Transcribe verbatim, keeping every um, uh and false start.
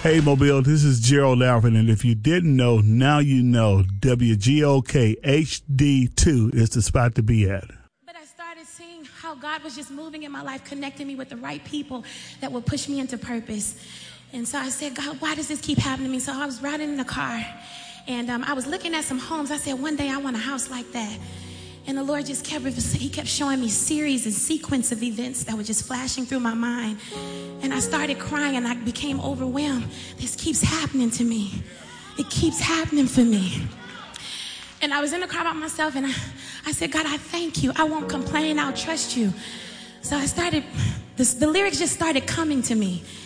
Hey, Mobile, this is Gerald Alvin, and if you didn't know, now you know. W G O K H D two is the spot to be at. But I started seeing how God was just moving in my life, connecting me with the right people that would push me into purpose. And so I said, God, why does this keep happening to me? So I was riding in the car, and um, I was looking at some homes. I said, one day I want a house like that. And the Lord just kept, he kept showing me series and sequence of events that were just flashing through my mind. And I started crying, and I became overwhelmed. This keeps happening to me. It keeps happening for me. And I was in the car by myself, and I, I said, God, I thank you. I won't complain. I'll trust you. So I started, this, the lyrics just started coming to me.